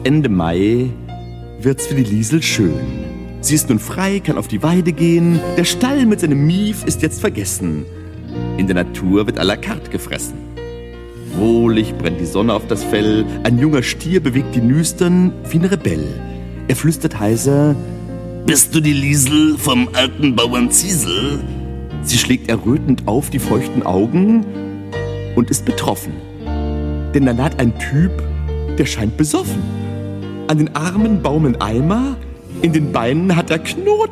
Ende Mai wird's für die Liesel schön. Sie ist nun frei, kann auf die Weide gehen. Der Stall mit seinem Mief ist jetzt vergessen. In der Natur wird à la carte gefressen. Wohlig brennt die Sonne auf das Fell. Ein junger Stier bewegt die Nüstern wie ein Rebell. Er flüstert heiser: Bist du die Liesel vom alten Bauern Ziesel? Sie schlägt errötend auf die feuchten Augen und ist betroffen. Denn da naht ein Typ, der scheint besoffen. An den Armen baumeln Eimer, in den Beinen hat er Knoten.